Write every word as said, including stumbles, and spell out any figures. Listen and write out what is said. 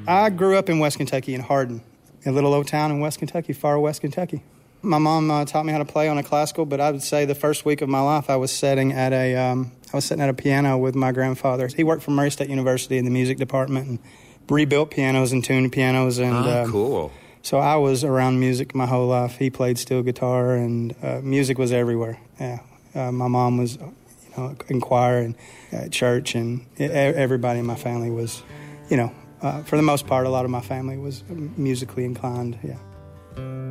I grew up in West Kentucky in Hardin, a little old town in West Kentucky, far West Kentucky. My mom uh, taught me how to play on a classical, but I would say the first week of my life I was sitting at a um, I was sitting at a piano with my grandfather. He worked for Murray State University in the music department and rebuilt pianos and tuned pianos. And ah, um, cool. So I was around music my whole life. He played steel guitar, and uh, music was everywhere. Yeah, uh, my mom was, you know, in choir and at church, and everybody in my family was, you know, uh, for the most part, a lot of my family was musically inclined. Yeah.